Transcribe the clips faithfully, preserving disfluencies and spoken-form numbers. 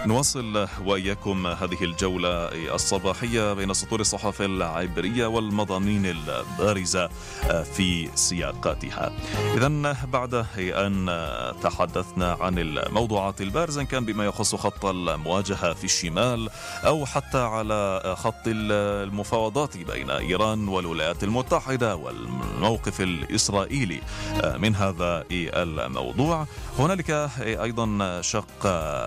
نواصل وإياكم هذه الجولة الصباحية بين سطور الصحف العبرية والمضامين البارزة في سياقاتها. إذن بعد أن تحدثنا عن الموضوعات البارزة كان بما يخص خط المواجهة في الشمال أو حتى على خط المفاوضات بين إيران والولايات المتحدة والموقف الإسرائيلي من هذا الموضوع، هنالك أيضا شق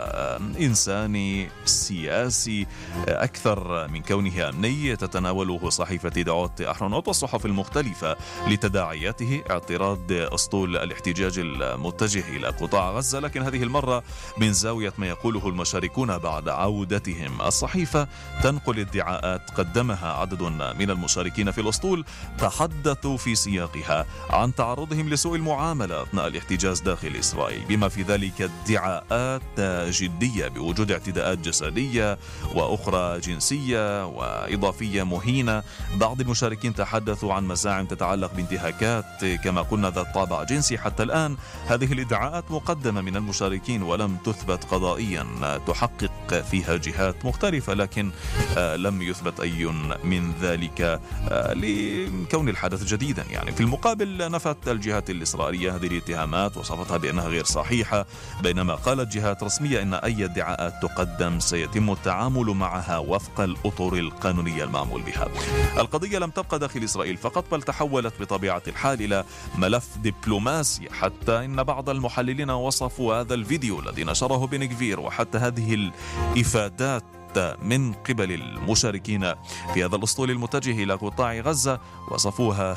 إنساني سياسي أكثر من كونه أمني تتناوله صحيفة دعوت أحرنوت والصحف المختلفة لتداعياته اعتراض أسطول الاحتجاج المتجه إلى قطاع غزة، لكن هذه المرة من زاوية ما يقوله المشاركون بعد عودتهم. الصحيفة تنقل ادعاءات قدمها عدد من المشاركين في الأسطول تحدثوا في سياقها عن تعرضهم لسوء المعاملة أثناء الاحتجاز داخل إسرائيل، بما في ذلك ادعاءات جدية بوجود اعتداءات جسدية وأخرى جنسية وإضافية مهينة. بعض المشاركين تحدثوا عن مزاعم تتعلق بانتهاكات كما قلنا ذات طابع جنسي. حتى الآن هذه الادعاءات مقدمة من المشاركين ولم تثبت قضائيا، تحقق فيها جهات مختلفة، لكن لم يثبت أي من ذلك لكون الحدث جديدا. يعني في المقابل نفت الجهات الإسرائيلية هذه الاتهامات وصفتها بأنها غير صحيحة، بينما قالت جهات رسمية إن أي ادعاءات تقدم سيتم التعامل معها وفق الأطر القانونية المعمول بها. القضية لم تبقى داخل إسرائيل فقط، بل تحولت بطبيعة الحال إلى ملف دبلوماسي، حتى إن بعض المحللين وصفوا هذا الفيديو الذي نشره بن غفير وحتى هذه الإفادات من قبل المشاركين في هذا الأسطول المتجه إلى قطاع غزة، وصفوها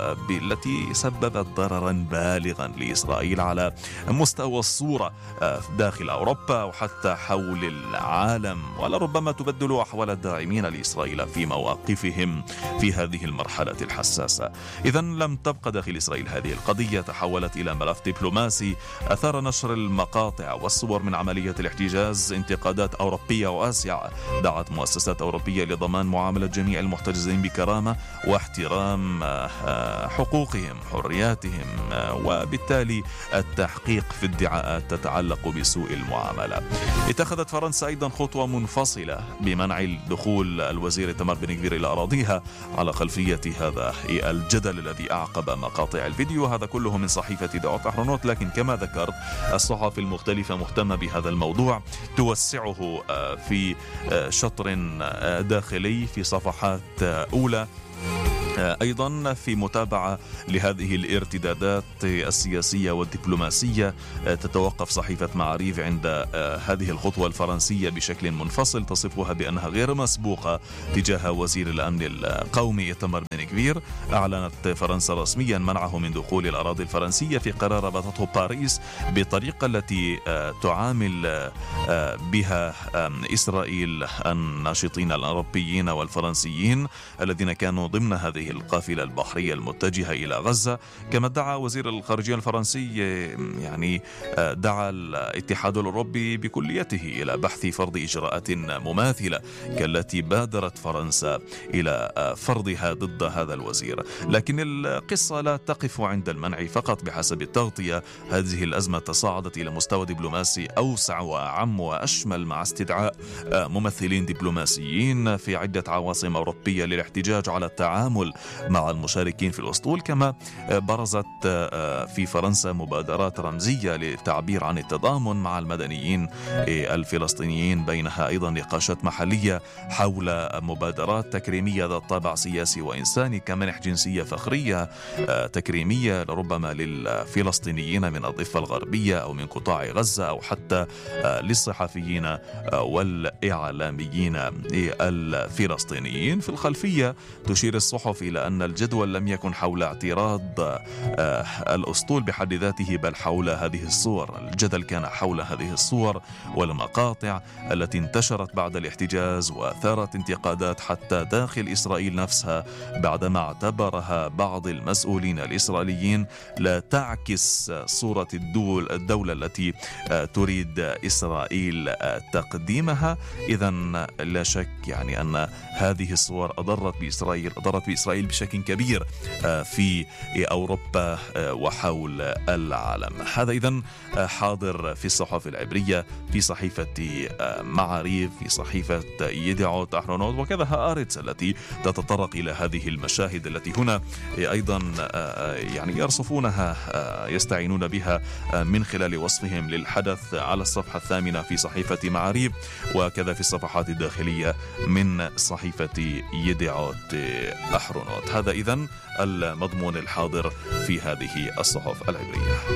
بالتي سببت ضررا بالغا لإسرائيل على مستوى الصورة داخل أوروبا وحتى حول العالم، ولربما تبدل أحوال الداعمين لإسرائيل في مواقفهم في هذه المرحلة الحساسة. إذن لم تبقى داخل إسرائيل هذه القضية، تحولت إلى ملف دبلوماسي أثار نشر المقاطع والصور من عملية الاحتجاز انتقادات أوروبية وآسيا. دعت مؤسسات أوروبية لضمان معاملة جميع المحتجزين بكرامة واحترام حقوقهم حرياتهم، وبالتالي التحقيق في ادعاءات تتعلق بسوء المعاملة. اتخذت فرنسا أيضا خطوة منفصلة بمنع الدخول الوزير إيتمار بن غفير إلى أراضيها على خلفية هذا الجدل الذي أعقب مقاطع الفيديو. هذا كله من صحيفة دعوت أحرنوت، لكن كما ذكرت الصحف المختلفة مهتمة بهذا الموضوع، توسعه في شطر داخلي في صفحات أولى، أيضا في متابعة لهذه الارتدادات السياسية والدبلوماسية. تتوقف صحيفة معاريف عند هذه الخطوة الفرنسية بشكل منفصل، تصفها بأنها غير مسبوقة تجاه وزير الأمن القومي إيتمار بن غفير. أعلنت فرنسا رسميا منعه من دخول الأراضي الفرنسية في قرار ربطته باريس بالطريقة التي تعامل بها إسرائيل الناشطين الأوروبيين والفرنسيين الذين كانوا ضمن هذه القافلة البحرية المتجهة إلى غزة. كما دعا وزير الخارجية الفرنسي يعني دعا الاتحاد الأوروبي بكليته إلى بحث فرض إجراءات مماثلة كالتي بادرت فرنسا إلى فرضها ضد هذا الوزير. لكن القصة لا تقف عند المنع فقط بحسب التغطية. هذه الأزمة تصاعدت إلى مستوى دبلوماسي أوسع وأعم وأشمل مع استدعاء ممثلين دبلوماسيين في عدة عواصم أوروبية للاحتجاج على التعامل مع المشاركين في الأسطول. كما برزت في فرنسا مبادرات رمزية للتعبير عن التضامن مع المدنيين الفلسطينيين، بينها أيضا نقاشات محلية حول مبادرات تكريمية ذات طابع سياسي وإنساني كمنح جنسية فخرية تكريمية ربما للفلسطينيين من الضفة الغربية أو من قطاع غزة أو حتى للصحفيين والإعلاميين الفلسطينيين. في الخلفية تشير الصحف إلى أن الجدول لم يكن حول اعتراض الأسطول بحد ذاته بل حول هذه الصور. الجدل كان حول هذه الصور والمقاطع التي انتشرت بعد الاحتجاز وأثارت انتقادات حتى داخل إسرائيل نفسها، بعدما اعتبرها بعض المسؤولين الإسرائيليين لا تعكس صورة الدول الدولة التي تريد إسرائيل تقديمها. إذن لا شك يعني أن هذه الصور أضرت بإسرائيل أضرت بإسرائيل إسرائيل بشكل كبير في أوروبا وحول العالم. هذا إذن حاضر في الصحف العبرية، في صحيفة معاريف، في صحيفة يدعوت أحرونوت، وكذا هآرتس التي تتطرق إلى هذه المشاهد التي هنا أيضا يعني يرصفونها، يستعينون بها من خلال وصفهم للحدث على الصفحة الثامنة في صحيفة معاريف، وكذا في الصفحات الداخلية من صحيفة يدعوت أحرونوت. هذا إذن المضمون الحاضر في هذه الصحف العبرية.